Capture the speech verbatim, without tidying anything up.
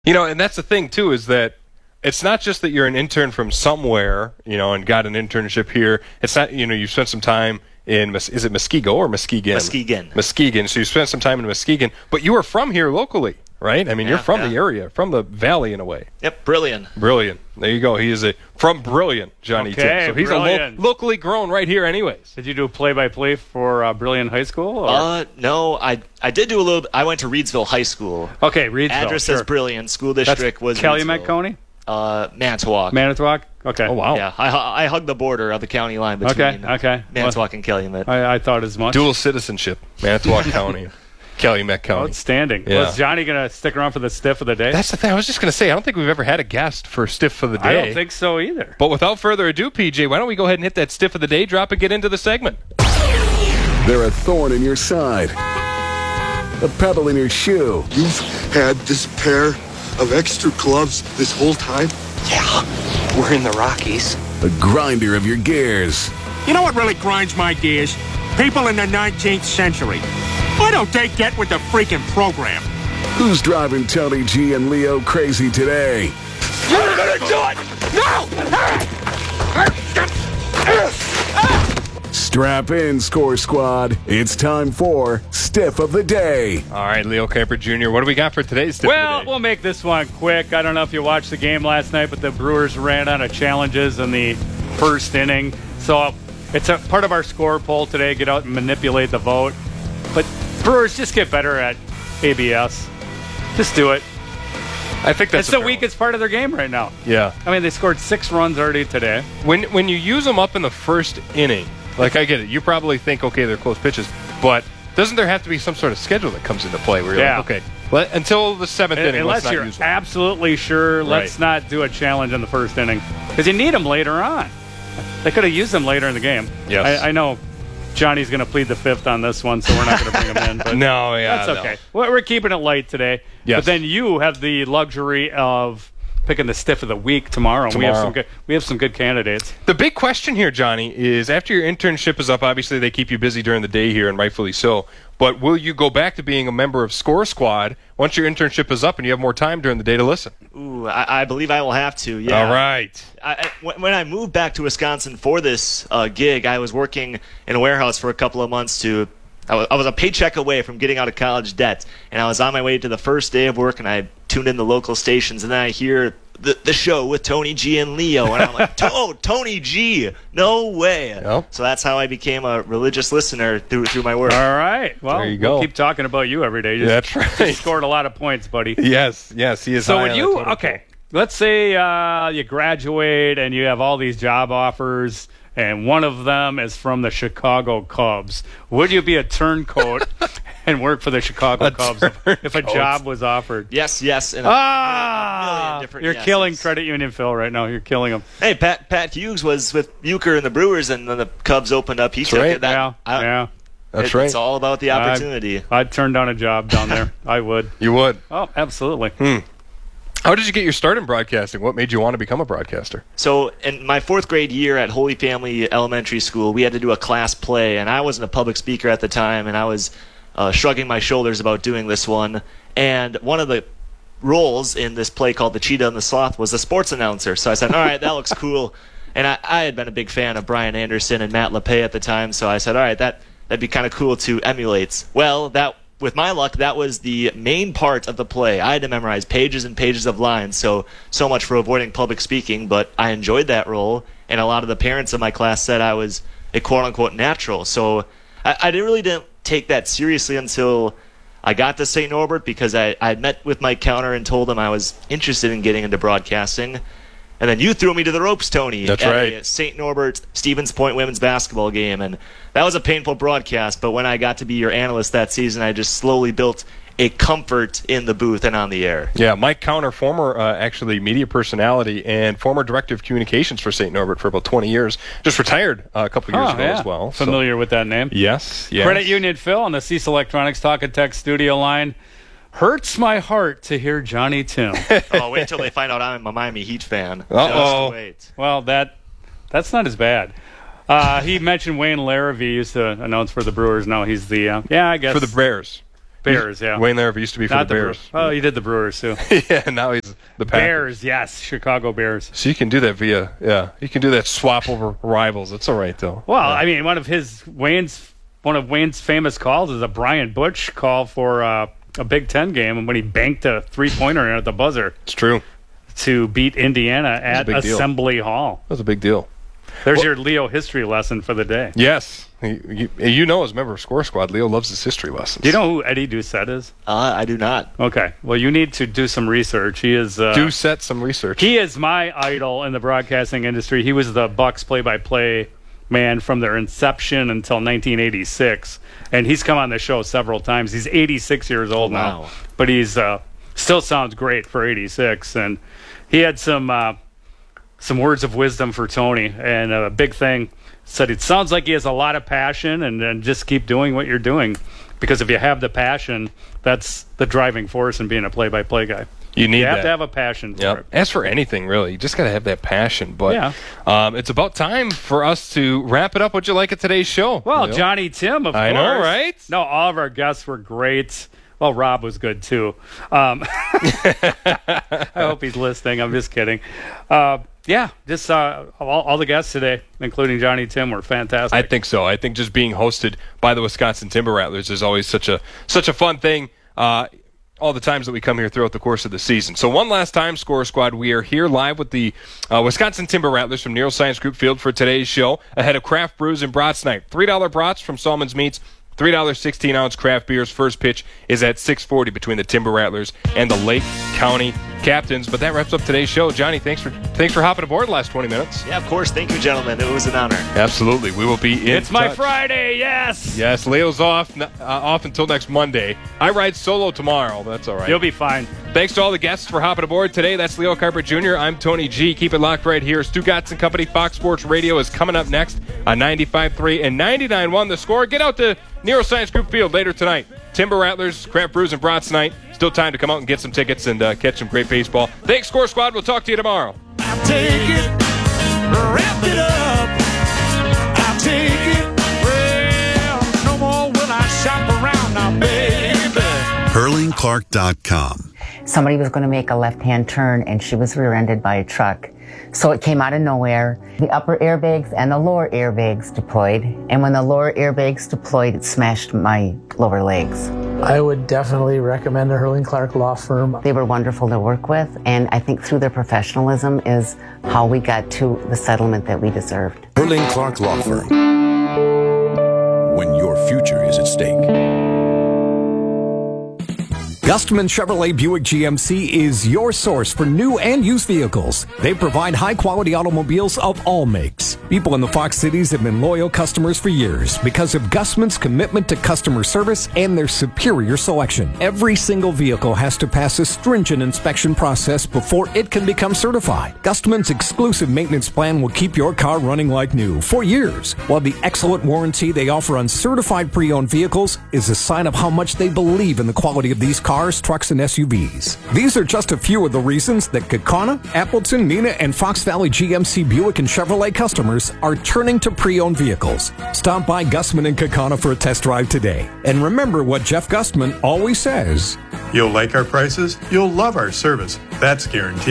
You know, and that's the thing, too, is that it's not just that you're an intern from somewhere, you know, and got an internship here. It's not, you know, you spent some time in, is it Muskego or Muskegon? Muskegon. Muskegon. So you spent some time in Muskegon, but you were from here locally, right? I mean, yeah, you're from yeah. the area, from the valley in a way. Yep, Brillion. Brillion. There you go. He is a from Brillion, Johnny okay, Tim. So he's Brillion. a lo- locally grown right here anyways. Did you do play-by-play for uh, Brillion High School? Or? Uh, no, I I did do a little. I went to Reidsville High School. Okay, Reidsville. Address sure. says Brillion. School district That's was Calumet Reidsville. County? Uh, Manitowoc. Manitowoc? Okay. Oh, wow. Yeah, I I hug the border of the county line between Okay, okay. Manitowoc and Calumet. I, I thought as much. Dual citizenship, Manitowoc County, Calumet County. Outstanding. Yeah. Was Johnny going to stick around for the stiff of the day? That's the thing. I was just going to say, I don't think we've ever had a guest for Stiff of the Day. I don't think so either. But without further ado, P J, why don't we go ahead and hit that Stiff of the Day drop and get into the segment? They're a thorn in your side, a pebble in your shoe. You've had this pair of extra gloves this whole time? Yeah, we're in the Rockies. A grinder of your gears. You know what really grinds my gears? People in the nineteenth century. Why don't they get with the freaking program? Who's driving Tony G and Leo crazy today? You're gonna do it! No! Strap in, Score Squad. It's time for Stiff of the Day. All right, Leo Kemper Junior, what do we got for today's Stiff Well, of the Day? we'll make this one quick. I don't know if you watched the game last night, but the Brewers ran out of challenges in the first inning. So it's a part of our score poll today. Get out and manipulate the vote. But Brewers, just get better at A B S. Just do it. I think that's It's the a fair weakest part of their game right now. one. Yeah. I mean, they scored six runs already today. When when you use them up in the first inning, like I get it, you probably think, okay, they're close pitches, but doesn't there have to be some sort of schedule that comes into play where you're Yeah. like, okay, let, until the seventh inning, Unless let's not you're use them. absolutely sure, let's Right. not do a challenge in the first inning. Because you need them later on. They could have used them later in the game. Yes. I, I know Johnny's going to plead the fifth on this one, so we're not going to bring him in. But No, yeah, that's no. okay. We're we're keeping it light today. Yes. But then you have the luxury of picking the stiff of the week tomorrow. And We have Tomorrow. some good. We have some good candidates. The big question here, Johnny, is after your internship is up, obviously they keep you busy during the day here, and rightfully so, but will you go back to being a member of Score Squad once your internship is up and you have more time during the day to listen? Ooh, I, I believe I will have to. Yeah. All right. I, I, when when I moved back to Wisconsin for this uh, gig, I was working in a warehouse for a couple of months to. I was, I was a paycheck away from getting out of college debt, and I was on my way to the first day of work, and I tuned in the local stations, and then I hear the the show with Tony G and Leo, and I'm like, oh, Tony G, no way. Yep. So that's how I became a religious listener through through my work. All right. Well, There you we'll go. keep talking about you every day. Just, That's right. Just scored a lot of points, buddy. Yes, yes, he is So high when on you that totem okay, let's say uh, you graduate and you have all these job offers, and one of them is from the Chicago Cubs. Would you be a turncoat and work for the Chicago A Cubs if, if a turncoat. job was offered? Yes, yes. And a Ah, million different you're yeses. killing Credit Union Phil right now. You're killing him. Hey, Pat Pat Hughes was with Euchre and the Brewers, and then the Cubs opened up. He took right. it. That, yeah, I- yeah. That's it- right. It's all about the opportunity. I'd turn down a job down there. I would. You would. Oh, absolutely. Hmm. How did you get your start in broadcasting? What made you want to become a broadcaster? So in my fourth grade year at Holy Family Elementary School, we had to do a class play, and I wasn't a public speaker at the time, and I was uh, shrugging my shoulders about doing this one. And one of the roles in this play called The Cheetah and the Sloth was a sports announcer. So I said, all right, that looks cool. And I, I had been a big fan of Brian Anderson and Matt LePay at the time, so I said, all right, that, that'd be kind of cool to emulate. Well, that with my luck, that was the main part of the play. I had to memorize pages and pages of lines, so so much for avoiding public speaking, but I enjoyed that role, and a lot of the parents in my class said I was a quote-unquote natural. So I, I didn't really didn't take that seriously until I got to Saint Norbert, because I, I had met with Mike Counter and told him I was interested in getting into broadcasting. And then you threw me to the ropes, Tony. That's at right. a Saint Norbert Stevens Point women's basketball game. And that was a painful broadcast, but when I got to be your analyst that season, I just slowly built a comfort in the booth and on the air. Yeah, Mike Counter, former uh, actually media personality and former director of communications for Saint Norbert for about twenty years, just retired uh, a couple years Oh, ago yeah. as well. so- Familiar with that name. Yes, yes. Credit Union Phil on the Cease Electronics Talk and Text studio line. Hurts my heart to hear Johnny Tim. Oh, wait till they find out I'm a Miami Heat fan. Uh-oh. Just wait. Well, that that's not as bad. Uh, he mentioned Wayne Larrivee used to announce for the Brewers. Now he's the uh, yeah, I guess For the Bears. Bears, yeah. Wayne Larrivee used to be for Not the the Bears. Bre- oh, you did the Brewers, too. Yeah, now he's the Packers. Bears, yes. Chicago Bears. So you can do that via, yeah, you can do that swap over rivals. It's all right, though. Well, yeah. I mean, one of his, Wayne's, one of Wayne's famous calls is a Brian Butch call for uh, a Big Ten game when he banked a three-pointer in at the buzzer. It's true. To beat Indiana at Assembly deal. Hall. That was a big deal. There's well, your Leo history lesson for the day. Yes. You, you, you know, as a member of Score Squad, Leo loves his history lessons. Do you know who Eddie Doucette is? Uh, I do not. Okay. Well, you need to do some research. He is... Uh, Doucette some research. He is my idol in the broadcasting industry. He was the Bucks play-by-play man from their inception until nineteen eighty-six. And he's come on the show several times. He's eighty-six years old oh, wow. now. But he's uh, still sounds great for eighty-six. And he had some... Uh, some words of wisdom for Tony, and a big thing said it sounds like he has a lot of passion, and, and just keep doing what you're doing, because if you have the passion, that's the driving force in being a play-by-play guy. You need you have that. to have a passion for yep. it. As for anything, really, you just got to have that passion. But yeah. um, it's about time for us to wrap it up. What'd you like at today's show? Well, Leo? Johnny Tim, of I course. know, right? No, all of our guests were great. Well, Rob was good, too. Um, I hope he's listening. I'm just kidding. Uh, yeah, just uh, all, all the guests today, including Johnny Tim, were fantastic. I think so. I think just being hosted by the Wisconsin Timber Rattlers is always such a such a fun thing. Uh, all the times that we come here throughout the course of the season. So one last time, Score Squad, we are here live with the uh, Wisconsin Timber Rattlers from Neuroscience Group Field for today's show, ahead of Craft Brews and Brats Night. three dollar brats from Salmon's Meats, three dollars sixteen-ounce craft beers. First pitch is at six forty between the Timber Rattlers and the Lake County Captains. But that wraps up today's show. Johnny, thanks for thanks for hopping aboard the last twenty minutes. Yeah, of course. Thank you, gentlemen. It was an honor. Absolutely. We will be in It's my touch. Friday, yes! Yes, Leo's off uh, off until next Monday. I ride solo tomorrow. That's all right. You'll be fine. Thanks to all the guests for hopping aboard today. That's Leo Carpenter Junior I'm Tony G. Keep it locked right here. Stu Gotts and Company, Fox Sports Radio is coming up next on ninety-five point three and ninety-nine point one The Score. Get out to Neuroscience Group Field later tonight. Timber Rattlers, Craft Brews, and Brats Night. Still time to come out and get some tickets and uh, catch some great baseball. Thanks, Score Squad. We'll talk to you tomorrow. I'll take it, wrap it up. I'll take it. Well, no more will I shop around now, baby. Hurling Clark dot com. Somebody was going to make a left-hand turn, and she was rear-ended by a truck. So it came out of nowhere. The upper airbags and the lower airbags deployed. And when the lower airbags deployed, it smashed my lower legs. I would definitely recommend the Hurling Clark Law Firm. They were wonderful to work with, and I think through their professionalism is how we got to the settlement that we deserved. Hurling Clark Law Firm. When your future is at stake. Gustman Chevrolet Buick G M C is your source for new and used vehicles. They provide high-quality automobiles of all makes. People in the Fox Cities have been loyal customers for years because of Gustman's commitment to customer service and their superior selection. Every single vehicle has to pass a stringent inspection process before it can become certified. Gustman's exclusive maintenance plan will keep your car running like new for years, while the excellent warranty they offer on certified pre-owned vehicles is a sign of how much they believe in the quality of these cars. Cars, trucks, and S U Vs. These are just a few of the reasons that Kaukauna, Appleton, Neenah, and Fox Valley G M C Buick and Chevrolet customers are turning to pre-owned vehicles. Stop by Gustman and Kaukauna for a test drive today. And remember what Jeff Gustman always says. You'll like our prices, you'll love our service. That's guaranteed.